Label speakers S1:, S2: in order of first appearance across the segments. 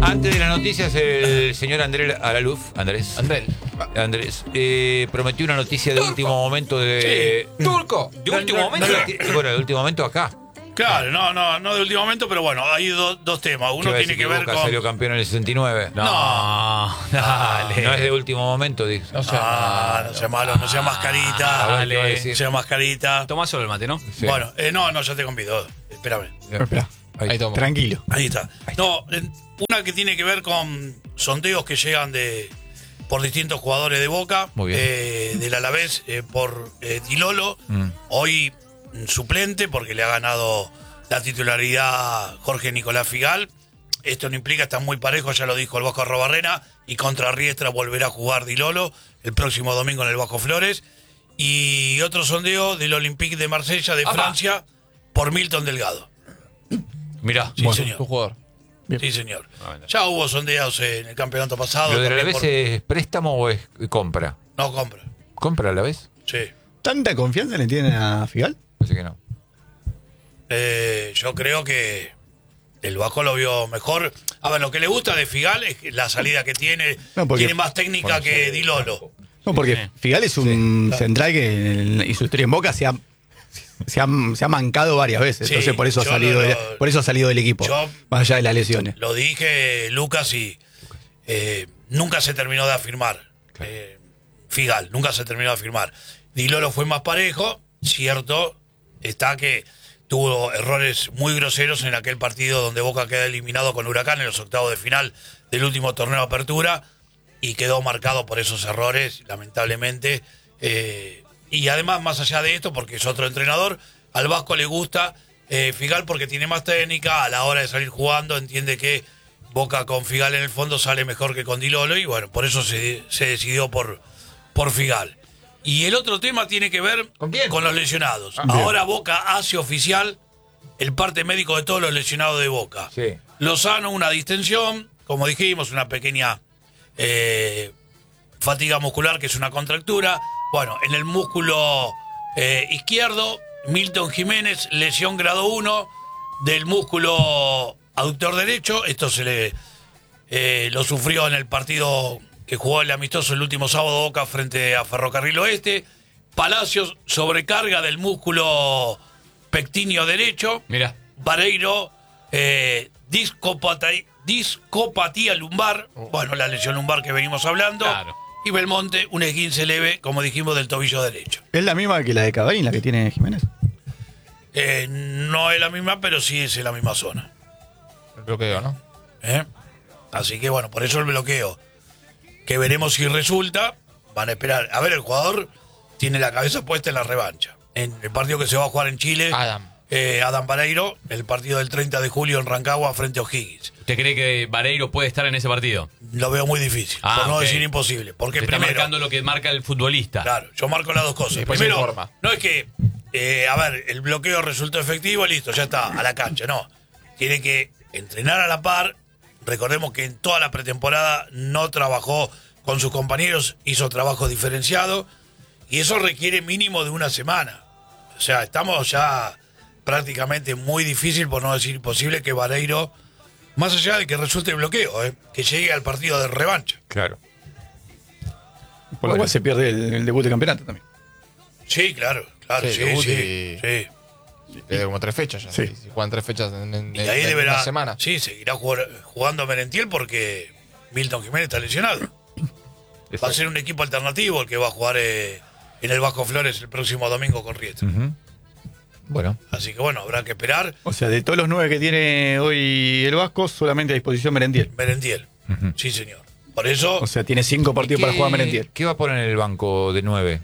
S1: Antes de las noticias, el señor Andrés prometió una noticia de último momento de...
S2: Sí. Turco. ¿De último momento?
S1: Bueno, de último momento acá.
S3: Claro, no de último momento, pero bueno, hay dos temas. Uno tiene que ver
S1: Boca
S3: con...
S1: salió campeón en el 69.
S2: No, dale.
S1: No es de último momento, dice.
S2: No sea
S3: no sea malo, no sea mascarita.
S2: Dale.
S3: No sea mascarita.
S2: Toma solo el mate, ¿no?
S1: Sí.
S3: Bueno, no, ya te convido. Espérame.
S4: Espera.
S1: Ahí
S4: Ahí tranquilo.
S3: Ahí está. No, una que tiene que ver con sondeos que llegan por distintos jugadores de Boca.
S1: Muy bien.
S3: Del Alavés por Di Lolo. Hoy suplente porque le ha ganado la titularidad Jorge Nicolás Figal. Esto no implica, está muy parejo, ya lo dijo el Vasco Arrobarrena, y contra Riestra volverá a jugar Di Lolo el próximo domingo en el Vasco Flores. Y otro sondeo del Olympique de Marsella de Francia por Milton Delgado.
S1: Mirá.
S3: Sí, señor.
S4: Tu jugador. Bien.
S3: Sí, señor. Ya hubo sondeos en el campeonato pasado.
S1: ¿Lo de la
S3: también
S1: vez es préstamo o es compra?
S3: No, compra.
S1: ¿Compra a la vez?
S3: Sí.
S4: ¿Tanta confianza le tienen a Figal?
S1: Parece que no.
S3: Yo creo que el Vasco lo vio mejor. A ver, lo que le gusta de Figal es la salida que tiene.
S4: No, porque-
S3: Tiene más técnica que Di Lolo.
S4: No, porque Figal es un central que y su historia en Boca se ha mancado varias veces.
S3: Sí,
S4: Entonces por eso ha
S3: yo
S4: salido,
S3: no-
S4: por eso ha salido del equipo. Más allá de las lesiones.
S3: Lo dije, Lucas, y nunca se terminó de afirmar. Figal, nunca se terminó de afirmar. Di Lolo fue más parejo, cierto, está que tuvo errores muy groseros en aquel partido donde Boca queda eliminado con Huracán en los octavos de final del último torneo de apertura y quedó marcado por esos errores, lamentablemente. Y además, más allá de esto, porque es otro entrenador, al Vasco le gusta Figal porque tiene más técnica, a la hora de salir jugando entiende que Boca con Figal en el fondo sale mejor que con Di Lolo y bueno, por eso se decidió por Figal. Y el otro tema tiene que ver
S1: ¿Con quién?
S3: con los lesionados. Ahora Boca hace oficial el parte médico de todos los lesionados de Boca.
S1: Sí.
S3: Lozano, una distensión, como dijimos, una pequeña fatiga muscular, que es una contractura. Bueno, en el músculo izquierdo, Milton Jiménez, lesión grado 1 del músculo aductor derecho. Esto lo sufrió en el partido que jugó el amistoso el último sábado Boca frente a Ferrocarril Oeste. Palacios, sobrecarga del músculo pectíneo derecho.
S2: Mira.
S3: Vareiro, discopatía lumbar, bueno, la lesión lumbar que venimos hablando.
S2: Claro.
S3: Y Belmonte, un esguince leve, como dijimos, del tobillo derecho.
S4: ¿Es la misma que la de Cavani, la que tiene Jiménez?
S3: No es la misma, pero sí es en la misma zona.
S5: El bloqueo, ¿no?
S3: Así que bueno, por eso el bloqueo. Que veremos si resulta. Van a esperar. A ver, el jugador tiene la cabeza puesta en la revancha. En el partido que se va a jugar en Chile. Adam Vareiro, el partido del 30 de julio en Rancagua frente a O'Higgins.
S2: ¿Usted cree que Vareiro puede estar en ese partido?
S3: Lo veo muy difícil, por no
S2: ok.
S3: decir imposible. Porque
S2: Está
S3: primero,
S2: marcando lo que marca el futbolista.
S3: claro, yo marco las dos cosas.
S5: Después se
S3: Primero,
S5: informa.
S3: no es que, a ver, el bloqueo resultó efectivo, listo, ya está, a la cancha. No, tiene que entrenar a la par. Recordemos que en toda la pretemporada no trabajó con sus compañeros, hizo trabajo diferenciado. Y eso requiere mínimo de una semana. O sea, estamos ya prácticamente muy difícil, por no decir imposible, que Vareiro, más allá de que resulte el bloqueo, que llegue al partido de revancha.
S1: Claro.
S4: Por lo cual se pierde el debut de campeonato también.
S3: Sí, claro,
S5: Sí,
S3: sí,
S5: debut
S3: sí,
S5: y-
S3: sí.
S5: Desde como 3 fechas ya.
S4: Sí.
S5: Si juegan 3 fechas en
S3: Y ahí
S5: en
S3: deberá,
S5: una semana.
S3: sí, seguirá jugando Merentiel porque Milton Jiménez está lesionado. Va a ser un equipo alternativo el que va a jugar en el Vasco Flores el próximo domingo con Riestra.
S1: Bueno.
S3: Así que bueno, habrá que esperar.
S4: O sea, de todos los 9 que tiene hoy el Vasco, solamente a disposición Merentiel.
S3: Merentiel, sí señor. Por eso,
S4: O sea, tiene 5 partidos para jugar Merentiel.
S1: ¿Qué va a poner en el banco de 9?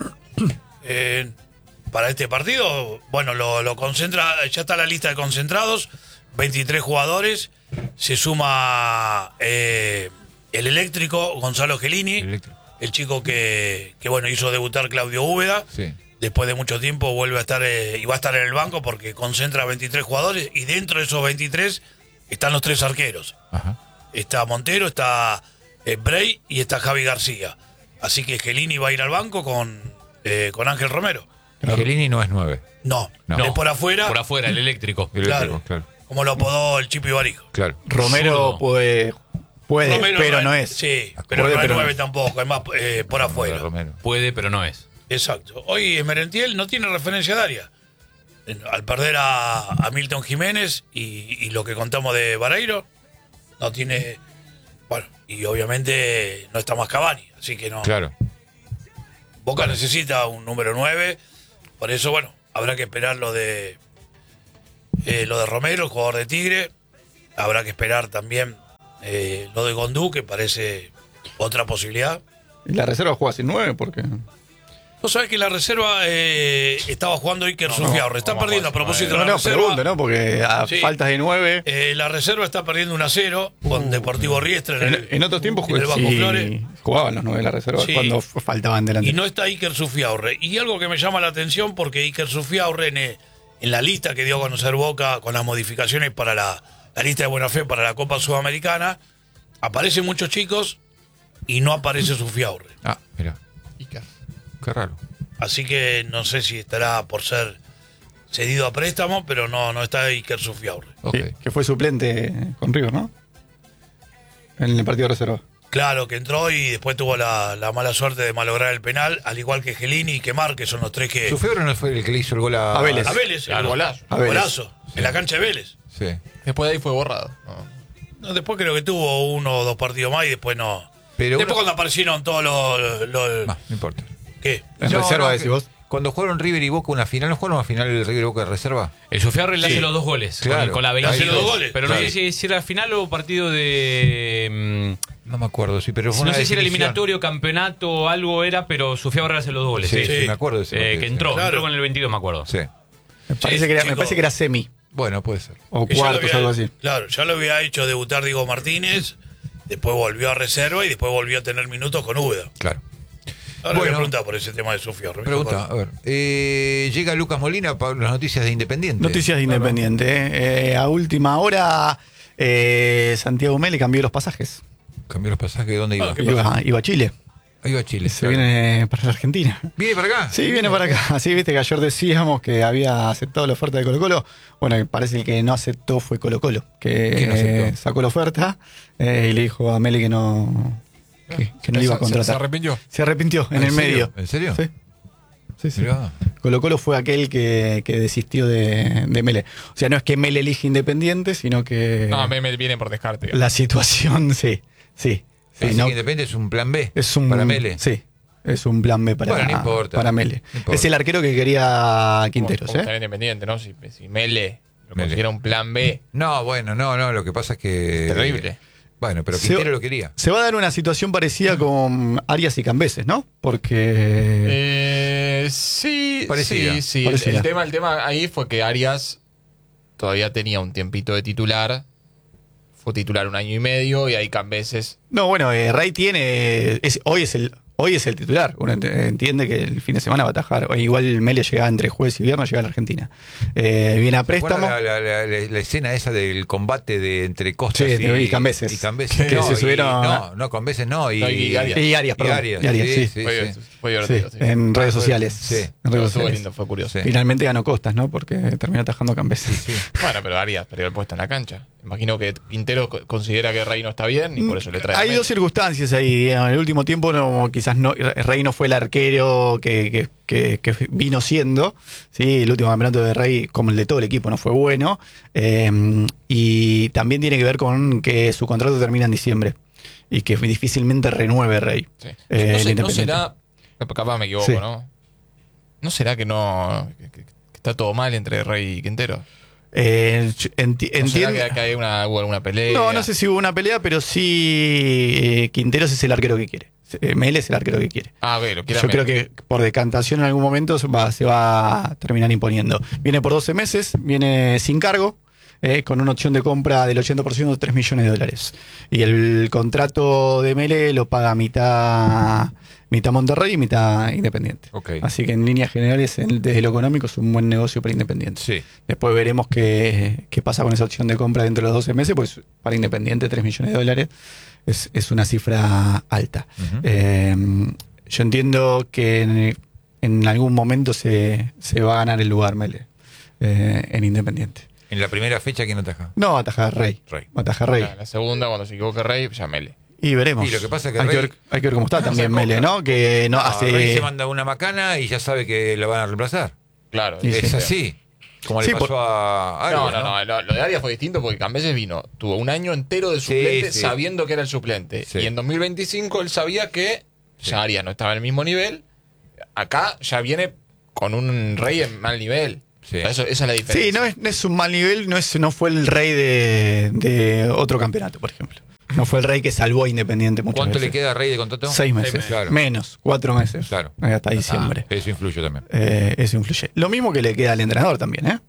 S3: para este partido, bueno, lo concentra, ya está la lista de concentrados, 23 jugadores, se suma el eléctrico Gonzalo Gelini, el chico que bueno, hizo debutar Claudio Úbeda.
S1: Sí.
S3: Después de mucho tiempo vuelve a estar y va a estar en el banco porque concentra 23 jugadores y dentro de esos 23 están los 3 arqueros.
S1: Ajá.
S3: Está Montero, está Bray y está Javi García. Así que Gelini va a ir al banco con Ángel Romero.
S1: Angelini no es 9.
S3: No,
S1: No.
S3: es por afuera.
S2: Por afuera, el eléctrico.
S1: El
S3: Claro.
S1: eléctrico, claro.
S3: como lo apodó el Chipi Barijo.
S1: Claro.
S4: Romero
S2: Zurdo.
S4: puede,
S3: Romero
S4: pero no es.
S3: Sí, pero
S4: Puede,
S3: no es
S4: pero no
S3: 9
S4: es.
S3: tampoco, es más por afuera.
S1: Romero.
S2: Puede, pero no es.
S3: Exacto. Hoy Merentiel no tiene referencia de área. Al perder a Milton Jiménez y lo que contamos de Vareiro, no tiene. Bueno, y obviamente no está más Cavani, así que no.
S1: Claro.
S3: Boca necesita un número 9, por eso, bueno, habrá que esperar lo de Romero, el jugador de Tigre. Habrá que esperar también lo de Gondú, que parece otra posibilidad.
S4: Y la reserva juega sin 9 porque.
S3: Vos sabés que la reserva estaba jugando Iker Sufiaurre. Está
S5: vamos a
S3: perdiendo a
S5: jugar
S3: propósito de
S4: No,
S3: la
S4: no,
S3: reserva.
S4: pregunto, ¿no? Porque a
S3: Sí.
S4: faltas de 9.
S3: La reserva está perdiendo 1-0 con Deportivo Riestra
S4: En otros tiempos
S3: en el Banco Flores.
S4: jugaban los 9 de la reserva
S3: Sí.
S4: cuando faltaban delante.
S3: Y no está Iker Sufiaurre. Y algo que me llama la atención, porque Iker Sufiaurre en la lista que dio a conocer Boca con las modificaciones para la lista de buena fe para la Copa Sudamericana, aparecen muchos chicos y no aparece Sufiaurre.
S1: Ah, mira.
S5: Iker.
S1: Qué raro.
S3: Así que no sé si estará por ser cedido a préstamo, pero no está Iker Sufiaurre.
S1: Ok.
S4: Que fue suplente con River, ¿no? En el partido de reserva.
S3: Claro, que entró y después tuvo la mala suerte de malograr el penal, al igual que Gelini y que que son los tres que...
S1: Su fiebre no fue el que le hizo el gol
S4: A Vélez.
S3: A Vélez,
S5: Claro, golazo.
S4: A Vélez.
S3: golazo, en la cancha de Vélez.
S1: Sí.
S5: Después de ahí fue borrado. No.
S3: No, después creo que tuvo 1 o 2 partidos más y después no.
S1: Pero
S3: después
S1: uno-
S3: cuando aparecieron todos los...
S1: No importa.
S3: ¿Qué?
S4: En
S1: No,
S4: reserva,
S1: no,
S4: decís
S1: que-
S4: vos.
S1: Cuando jugaron River y Boca una final, ¿no jugaron una final el River y Boca de reserva?
S2: El Sufiaurre le
S3: Sí.
S2: hace los 2 goles.
S1: Claro.
S2: Con la
S1: Le
S2: 22.
S3: hace los 2 goles.
S2: Pero
S1: Claro.
S2: no sé si era final o partido de.
S1: No me acuerdo, sí, pero fue
S2: No
S1: una
S2: sé si era
S1: definición.
S2: eliminatorio, campeonato o algo era, pero Sufiaurre hace los 2 goles.
S1: Sí,
S2: sí.
S1: sí, me acuerdo de ese
S2: Que
S1: partido,
S2: entró,
S1: sí.
S3: Claro.
S2: entró con el 22, me acuerdo.
S1: Sí.
S4: Me parece que era,
S3: chico.
S4: semi.
S1: Bueno, puede ser.
S4: O
S3: Que ya lo
S4: cuartos,
S3: había-
S4: algo así.
S3: Claro, ya lo había hecho debutar Diego Martínez, después volvió a reserva y después volvió a tener minutos con Úbeda.
S1: Claro.
S3: Ahora voy a
S1: Bueno.
S3: preguntar por ese tema de Sufiaurre.
S1: Pregunta, a ver. Llega Lucas Molina para las noticias de Independiente.
S4: Noticias de Independiente. A última hora, Santiago Mele cambió los pasajes.
S1: Cambió los pasajes, ¿de dónde iba?
S3: ¿qué
S4: Iba a Chile.
S1: Ahí va Chile.
S4: Se
S1: claro.
S4: viene para la Argentina.
S1: ¿Viene para acá?
S4: Sí, viene para acá. Así viste que ayer decíamos que había aceptado la oferta de Colo Colo. Bueno, parece que el que no aceptó fue Colo Colo, que
S1: ¿Quién aceptó?
S4: sacó la oferta y le dijo a Mele que no le iba a contratar.
S5: Se arrepintió.
S4: Se arrepintió en el
S1: serio?
S4: medio.
S1: ¿En serio?
S4: Sí. Sí.
S1: Mirá.
S4: Colo Colo fue aquel que desistió de Mele. O sea, no es que Mele elige Independiente, sino que
S5: No, me viene por descarte.
S4: la situación, sí.
S1: Así
S4: no,
S1: que Independiente es un plan B
S4: es un,
S1: para Mele.
S4: Sí, es un plan B para,
S1: Bueno, no importa.
S4: para Mele.
S1: No importa.
S4: Es el arquero que quería Quinteros,
S5: Como
S4: ¿eh?
S5: estar independiente, ¿no? Si Mele lo
S1: Mele.
S5: considera un plan B,
S1: No, bueno, no, lo que pasa es que...
S5: terrible.
S1: Bueno, pero
S4: Se-
S1: Quintero lo quería.
S4: Se va a dar una situación parecida con Arias y Cambeses, ¿no? Porque
S5: Sí,
S1: Parecida.
S5: sí.
S4: Parecida.
S5: El tema ahí fue que Arias todavía tenía un tiempito de titular. Fue titular 1 año y medio y ahí Cambeses.
S4: no, bueno, Rey tiene hoy es el titular. Uno entiende que el fin de semana va a atajar. Igual Mele llega entre jueves y viernes, llega a la Argentina. Viene a préstamo.
S1: La escena esa del combate de entre Costas
S4: Sí, y Cambeses.
S1: Y Cambeses.
S4: Que se subieron-
S1: No, Cambeses no.
S5: No, y Arias.
S4: Y Arias, perdón.
S1: Y
S4: Y Arias, sí.
S5: Fue
S4: Sí,
S5: divertido. Sí.
S4: en redes sociales.
S1: Sí.
S4: En redes
S5: Estuvo
S4: sociales.
S5: lindo, fue curioso.
S1: Sí.
S4: Finalmente ganó Costas, ¿no? Porque terminó atajando a Cambeses.
S5: Bueno, pero Arias perdió el puesto en la cancha. Imagino que Quintero considera que Rey no está bien y por eso le trae. a
S4: Hay
S5: Mele.
S4: dos circunstancias ahí. En el último tiempo, quizás no, Rey no fue el arquero que vino siendo. ¿Sí? El último campeonato de Rey, como el de todo el equipo, no fue bueno. Y también tiene que ver con que su contrato termina en diciembre y que difícilmente renueve Rey.
S5: Sí.
S4: El
S5: No
S4: Independiente.
S5: será. Capaz me equivoco,
S4: Sí.
S5: ¿no? ¿No será que no. Que está todo mal entre Rey y Quintero? ¿No será
S4: Entiendo.
S5: que hay hubo alguna pelea?
S4: No sé si hubo una pelea, pero sí Quinteros es el arquero que quiere. Mele es el arquero que quiere.
S5: Ah, bueno,
S4: Yo creo que por decantación en algún momento se va a terminar imponiendo. Viene por 12 meses, viene sin cargo, con una opción de compra del 80% de $3 millones. Y el contrato de Mele lo paga mitad Monterrey y mitad Independiente.
S1: Ok.
S4: Así que en líneas generales, desde lo económico, es un buen negocio para Independiente.
S1: Sí.
S4: Después veremos qué pasa con esa opción de compra dentro de los 12 meses, pues para Independiente $3 millones es una cifra alta.
S1: Ujú.
S4: Yo entiendo que en algún momento se va a ganar el lugar Mele en Independiente.
S1: En la primera fecha, ¿quién ataja?
S4: No, ataja Rey.
S1: Rey.
S4: Ataja Rey.
S5: La segunda, cuando se equivoque Rey, ya Mele.
S4: Y veremos.
S1: Y lo que pasa es que
S4: hay,
S1: Rey-
S4: hay que ver cómo está también Mele, ¿no? Que no hace.
S1: Rey se manda una macana y ya sabe que lo van a reemplazar.
S5: Claro.
S4: Sí,
S1: Es
S4: sí.
S1: así. Como
S4: Sí,
S1: le pasó
S4: por-
S1: a Arias,
S5: No, lo de Arias fue distinto porque Cambeses tuvo un año entero de suplente
S1: sí.
S5: sabiendo que era el suplente.
S1: Sí.
S5: Y en 2025 él sabía que ya Arias no estaba en el mismo nivel. Acá ya viene con un Rey en mal nivel.
S1: Sí.
S5: Esa es la diferencia.
S4: Sí, no es un mal nivel, no fue el Rey de otro campeonato, por ejemplo. No fue el Rey que salvó a Independiente muchas
S1: ¿Cuánto
S4: veces.
S1: le queda a Rey de contrato?
S4: 6 meses.
S2: meses.
S1: Claro.
S4: Menos, 4 meses.
S1: Claro.
S4: Hasta diciembre.
S1: Eso influye también.
S4: Eso influye. Lo mismo que le queda al entrenador también, ¿eh?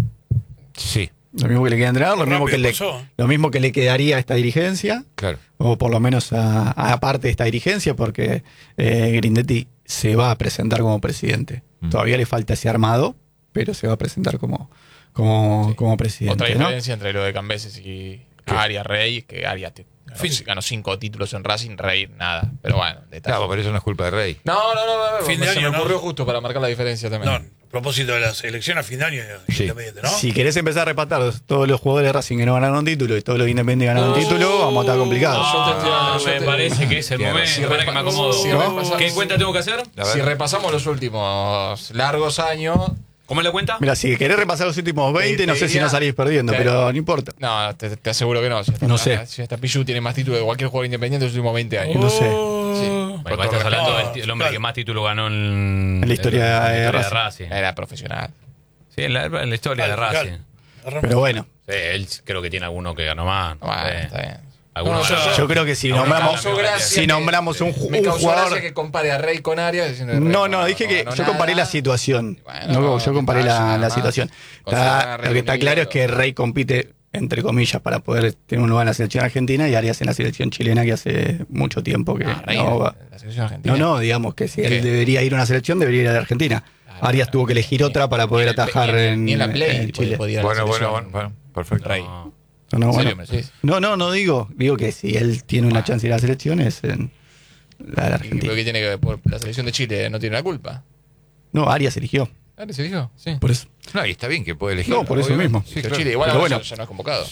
S1: Sí,
S4: Lo mismo que le queda al entrenador,
S3: Rápido pasó.
S4: lo mismo que le quedaría a esta dirigencia,
S1: claro.
S4: o por lo menos a parte de esta dirigencia, porque Grindetti se va a presentar como presidente. Todavía le falta ese armado, pero se va a presentar como presidente.
S5: Otra
S4: ¿no?
S5: diferencia entre lo de Cambeses y Arias Rey, que Arias ganó 5 títulos en Racing, Rey nada. Pero bueno, detalle.
S1: Claro, pero eso no es culpa de Rey.
S5: No.
S3: Fin de
S5: se
S3: año,
S5: me
S3: ¿no?
S5: ocurrió justo para marcar la diferencia también.
S3: No, a propósito de las elecciones a fin de año,
S1: Sí.
S3: Independiente, ¿no?
S4: Si querés empezar a repatar todos los jugadores de Racing que no ganaron título y todos los Independientes ganaron título, vamos a estar complicados.
S2: Me parece que es el
S1: Tiene
S2: momento.
S1: razón.
S2: Para que me acomodo.
S5: Si
S4: ¿No?
S5: repasamos-
S2: ¿Qué cuenta tengo que hacer?
S1: La
S5: Si
S1: verdad.
S5: repasamos los últimos largos años.
S2: ¿Cómo es la cuenta?
S4: Mira, si querés repasar los últimos 20, no sé si no salís perdiendo,
S5: Te-
S4: pero no importa.
S5: No, te aseguro que no.
S4: No sé.
S5: Si hasta Pichu tiene más títulos de cualquier jugador independiente en los últimos 20 años.
S4: No sé.
S2: Bueno, igual estás hablando del hombre que más títulos ganó en
S4: la historia de
S2: Racing.
S5: Era profesional.
S2: Sí, en la historia de
S3: Claro,
S2: Racing.
S3: claro.
S4: Pero bueno,
S2: Sí, él creo que tiene alguno que ganó más. no
S5: Bueno,
S2: sé.
S5: está bien.
S2: Alguno
S5: No,
S2: ganó.
S4: yo creo que si
S2: Me
S4: nombramos,
S2: causó gracia
S4: si nombramos un
S5: Me causó
S4: jugador.
S5: gracia que compare a Rey con Arias. diciendo que
S4: No,
S5: Rey
S4: dije que
S5: ganó
S4: yo comparé
S5: nada.
S4: la situación.
S5: Bueno,
S4: No, yo comparé
S5: detalle, nada
S4: la
S5: más.
S4: situación.
S5: Considerar a Rey
S4: Lo que está
S5: un
S4: claro es
S5: ídolo.
S4: que Rey compite, entre comillas, para poder tener un lugar en la selección argentina y Arias en la selección chilena, que hace mucho tiempo que
S5: Rey,
S4: no va.
S5: la selección argentina.
S4: No, digamos que si
S5: ¿Qué?
S4: él debería ir a una selección, debería ir a la Argentina.
S5: Claro,
S4: Arias tuvo que elegir otra para poder atajar
S5: ni en la Play
S4: en Chile.
S5: podía ir a la
S1: Bueno,
S5: selección.
S1: perfecto.
S5: Rey.
S2: No.
S4: No,
S5: ¿En
S4: bueno.
S5: serio me decís?
S4: No digo que si él tiene una chance de ir a la selección es en la de la
S5: ¿Y
S4: Argentina.
S5: lo que tiene que ver? Por la selección de Chile no tiene la culpa.
S4: No, Arias eligió,
S5: Arias se dijo, sí.
S4: por eso.
S1: No, y está bien que puede elegir.
S4: No, por eso mismo.
S1: Sí,
S5: Pero
S1: claro.
S5: Chile igual
S4: Pero
S5: ahora
S4: bueno.
S5: ya no es convocado.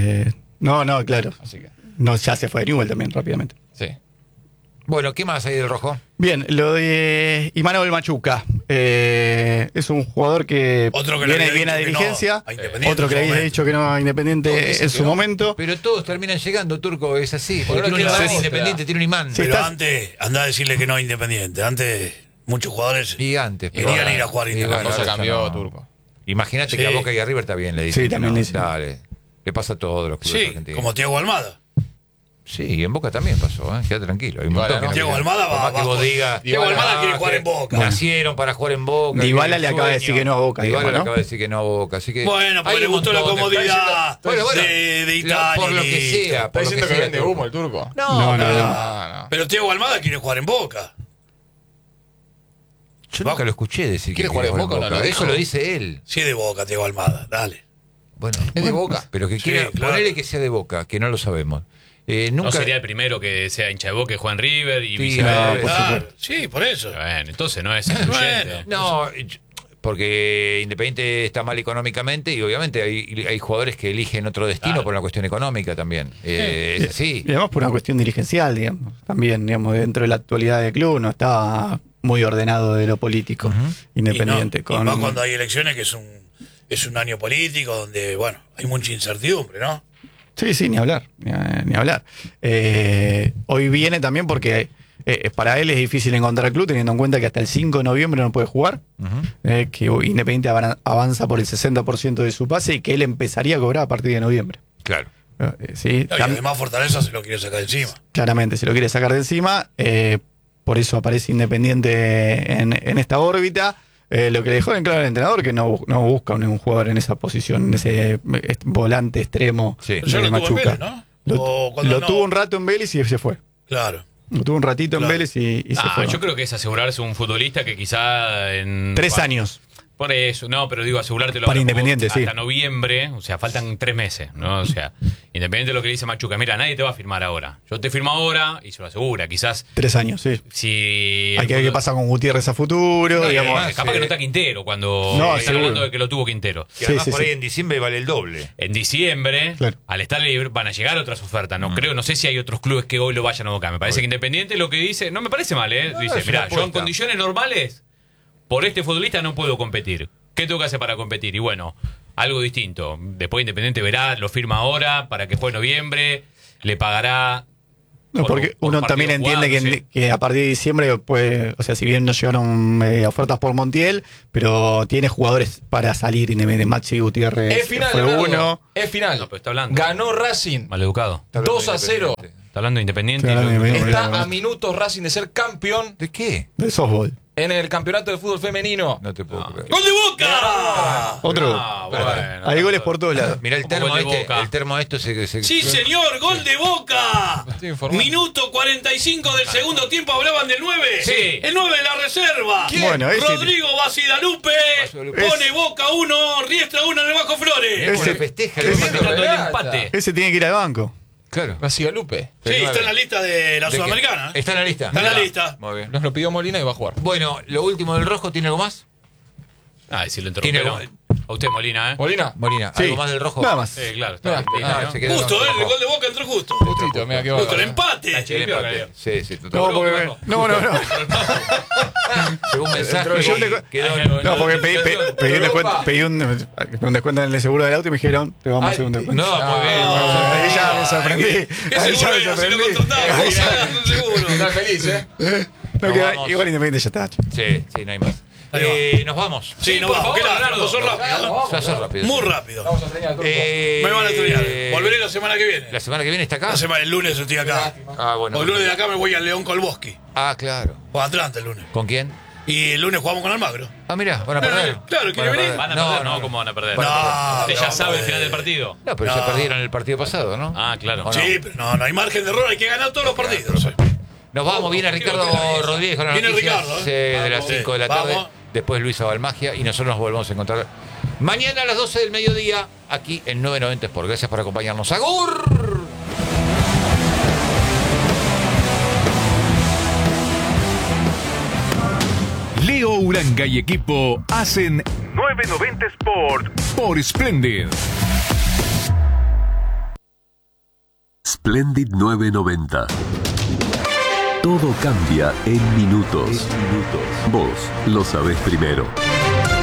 S4: No, claro.
S5: Así que,
S4: No, ya se fue de Newell también rápidamente.
S5: sí.
S1: Bueno, ¿qué más hay del rojo?
S4: Bien, lo de Imanol Machuca. Es un jugador que
S3: Otro que le había
S4: viene a
S3: dicho que no
S4: dirigencia.
S3: a Independiente
S4: Otro que le
S3: en su
S4: había
S3: momento.
S4: dicho que no a Independiente
S5: Dicen
S4: en
S5: que
S4: su
S5: no.
S4: momento.
S1: Pero todos terminan llegando, Turco, es así. Porque
S5: Ahora
S1: tiene un
S5: queda
S1: imán
S5: otra.
S1: independiente, tiene un imán.
S4: Sí.
S3: Pero
S4: estás-
S3: antes, andá a decirle que no a Independiente. Antes, muchos jugadores
S1: Y antes. pero
S3: querían
S1: bueno,
S3: ir a jugar a
S1: y
S3: Independiente.
S1: bueno,
S5: Cosa
S1: ahora ya
S5: cambió,
S1: no.
S5: Turco.
S1: Imagínate
S3: Sí.
S1: que a Boca y a River está bien, le dicen.
S4: Sí,
S1: que
S4: también
S1: no,
S4: dicen.
S1: Dale. Le pasa a todos los clubes
S3: Sí,
S1: argentinos.
S3: como Thiago Almada.
S1: Sí, y en Boca también pasó, ¿eh? Quédate tranquilo. Hay un
S5: Igual,
S1: montón que
S5: ¿no?
S1: no
S3: Thiago
S1: quieren.
S3: Almada
S1: Por
S3: va
S1: más que vos
S3: abajo.
S1: digas.
S3: Thiago Almada quiere jugar
S1: que
S3: en Boca.
S1: Nacieron para jugar en Boca.
S4: Dybala
S1: que
S4: le
S1: el
S4: acaba de
S1: sueño.
S4: decir que no a Boca,
S1: Dybala
S4: digamos,
S1: le
S4: ¿no?
S1: acaba de decir que no a Boca. Así que
S3: Bueno, porque
S1: hay
S3: le
S1: un
S3: gustó la
S1: montón de-
S3: comodidad
S1: Bueno,
S3: de Italia.
S1: Por lo que
S3: y-
S1: sea.
S5: Está
S1: Por lo
S5: diciendo que
S1: sea,
S5: vende
S1: Turco.
S5: humo el Turco.
S1: No,
S4: No,
S5: No.
S3: Pero Thiago Almada quiere jugar en Boca.
S1: Yo nunca lo escuché decir que
S5: ¿Quiere jugar en Boca o no lo
S1: Eso
S5: dijo?
S1: lo dice él.
S3: Sí, de Boca, Thiago Almada. Dale.
S1: Bueno,
S5: Es de Boca.
S1: Pero que
S3: Sí,
S1: quiera,
S3: claro.
S1: ponele que sea de Boca, que no lo sabemos.
S2: No
S1: Nunca
S2: sería el primero que sea hincha de Boca que juega en River y
S1: Sí,
S2: viceversa.
S1: no,
S4: por
S3: Claro. Sí, por eso.
S2: Bueno, entonces no es excluyente.
S1: No, porque Independiente está mal económicamente y obviamente hay jugadores que eligen otro destino
S2: Claro.
S1: por una cuestión económica también. Es así.
S4: Y además por una cuestión dirigencial, digamos. También, digamos, dentro de la actualidad del club no está muy ordenado de lo político. Independiente.
S3: Y más cuando hay elecciones, que es un año político donde, bueno, hay mucha incertidumbre, ¿no?
S4: Sí, ni hablar. Ni hablar. Hoy viene también porque para él es difícil encontrar club, teniendo en cuenta que hasta el 5 de noviembre no puede jugar. Que Independiente avanza por el 60% de su pase y que él empezaría a cobrar a partir de noviembre.
S1: Claro.
S4: Sí,
S3: No, y además Fortaleza se lo quiere sacar encima.
S4: claramente, se lo quiere sacar de encima. Por eso aparece Independiente en esta órbita. Lo que le dejó en claro el entrenador, que no busca un jugador en esa posición, en ese volante extremo
S1: Sí.
S3: Pero ya
S4: de
S3: lo tuvo en
S4: Machuca.
S3: Vélez, ¿no? O
S4: Lo,
S3: cuando no.
S4: tuvo un rato en Vélez y se fue.
S3: Claro.
S4: Lo tuvo un ratito
S3: Claro.
S4: en Vélez y se fue.
S2: Yo creo que es asegurarse un futbolista que quizá en
S4: 3 años.
S2: Por eso, no, pero digo, asegurártelo
S4: Para
S2: ahora,
S4: Independiente,
S2: hasta
S4: sí.
S2: noviembre, o sea, faltan 3 meses, ¿no? O sea, Independiente de lo que dice Machuca, mira, nadie te va a firmar ahora. Yo te firmo ahora y se lo asegura, quizás
S4: 3 años, sí.
S2: si...
S4: Hay que ver qué pasa con Gutiérrez a futuro, digamos.
S2: Capaz que no está Quintero cuando
S4: No,
S2: están
S4: seguro.
S2: hablando de que lo tuvo Quintero.
S1: Y además
S4: sí,
S1: por
S4: sí.
S1: ahí en diciembre vale el doble.
S2: En diciembre,
S4: Claro.
S2: al estar libre, van a llegar otras ofertas. No sé si hay otros clubes que hoy lo vayan a buscar. Me parece que Independiente lo que dice, no me parece mal, ¿eh?
S1: No,
S2: Dice,
S1: es
S2: mira,
S1: una
S2: yo en
S1: apuesta.
S2: condiciones normales, por este futbolista no puedo competir. ¿Qué tengo que hacer para competir? Y bueno, algo distinto. Después Independiente verá, lo firma ahora para que juegue en noviembre, le pagará.
S4: No, porque
S2: por
S4: uno
S2: partido
S4: también entiende
S2: jugado, no sé.
S4: que a partir de diciembre, pues, o sea, si bien no llegaron ofertas por Montiel, pero tiene jugadores para salir Independiente. Maxi Gutiérrez
S5: Es final,
S4: fue
S5: Leonardo.
S4: uno.
S5: Es final.
S2: No, pero está hablando.
S5: Ganó Racing
S2: Maleducado.
S5: 2-0.
S2: Está hablando de Independiente.
S4: Está hablando de Independiente.
S5: Está a minutos Racing de ser campeón
S1: ¿De qué?
S4: Del softball.
S5: en el campeonato de fútbol femenino.
S1: No te puedo creer.
S3: ¡Gol de Boca!
S4: Otro.
S2: Ah, bueno.
S4: Hay goles por todos lados.
S1: Mirá el
S2: Un poco
S1: termo
S2: de
S1: este,
S2: Boca.
S1: el termo esto se
S3: Sí, señor, gol de Boca.
S5: Estoy informando.
S3: Minuto 45 del segundo tiempo, hablaban del 9.
S2: Sí.
S3: El 9 de la reserva.
S4: Bueno, ese-
S3: Rodrigo Basidalupe
S1: Basidalupe.
S3: pone Boca 1, Riestra 1 en el Bajo Flores.
S1: Mirá cómo
S4: Ese-
S1: le festeja.
S4: ese-
S1: le
S2: Está
S1: manda-
S2: festejando el
S5: regata.
S2: empate.
S4: Ese tiene que ir al banco.
S1: Claro.
S5: Basigalupe.
S3: Sí, está en la lista de la
S1: ¿De qué?
S3: Sudamericana.
S1: Está en la lista.
S3: Está en la
S1: Mirá.
S3: lista.
S1: Muy bien.
S5: Nos lo pidió Molina y va a jugar.
S1: Bueno, lo último del rojo, ¿tiene algo más?
S2: Ah, si lo
S1: Tiene
S2: interrumpieron. A usted, Molina, ¿eh?
S5: Molina.
S1: Molina,
S4: Sí.
S1: ¿algo más del rojo?
S4: Nada más.
S2: Sí, claro.
S5: Mira,
S2: Está bien.
S1: Ah, se quedó
S3: Justo,
S1: con-
S3: el gol de Boca entró justo.
S5: Justito, mira qué
S3: Justo, el
S5: bárbaro.
S3: empate.
S2: La
S1: El
S2: Chile,
S1: empate. Sí, sí,
S4: No,
S1: totalmente.
S4: porque, no.
S1: Según mensaje
S4: Yo
S1: y
S4: te-
S1: quedó...
S4: No, porque pedí un descuento, un descuento en el seguro del auto y me dijeron, te vamos a hacer un descuento.
S1: No, muy bien.
S4: Ahí ya me sorprendí.
S3: ¿Qué
S4: Ahí ya
S3: seguro
S4: me
S3: era? Si lo
S4: sorprendí.
S3: contrataba,
S4: Ahí ya-
S3: seguro.
S5: Está feliz, ¿eh?
S4: no, que
S1: vamos.
S4: igual Independiente ya está.
S1: Sí, sí, no hay más.
S3: Ahí
S1: Nos vamos.
S3: Sí, no
S2: por
S3: vamos,
S2: favor,
S3: que la
S2: Leonardo.
S3: pasó rápido.
S1: Se hace rápido.
S3: Muy rápido.
S5: Vamos a extrañar a todos.
S3: Me van a extrañar. Volveré la semana que viene.
S1: ¿La semana que viene está acá?
S3: La semana, el lunes estoy acá.
S1: Ah, bueno.
S3: O el lunes de acá me voy al León Colboski.
S1: Ah, claro.
S3: O a Atlanta el lunes.
S1: ¿Con quién?
S3: Y el lunes jugamos con Almagro.
S1: Ah, mirá, van a perder.
S3: Claro, ¿quiere
S1: Van a
S3: venir?
S1: perder.
S2: ¿Van a perder? No, ¿cómo van a perder?
S3: No,
S2: Usted ya
S3: no,
S2: sabe el
S3: no,
S2: final del partido.
S1: No, pero ya
S3: No.
S1: perdieron el partido pasado, ¿no?
S2: Ah, claro.
S1: ¿O no?
S3: Sí, pero no hay margen de error, hay que ganar todos los partidos.
S1: Nos vamos, viene Ricardo Rodríguez con las
S3: Viene
S1: noticias
S3: Ricardo,
S1: de las 5 de la tarde.
S3: Vamos.
S1: Después Luis Abalmagia y nosotros nos volvemos a encontrar mañana a las 12 del mediodía aquí en 990 Sport. Gracias por acompañarnos. ¡Agur!
S6: Leo Uranga y equipo hacen 990 Sport por Splendid.
S7: Splendid 990. Todo cambia en minutos. Vos lo sabés primero.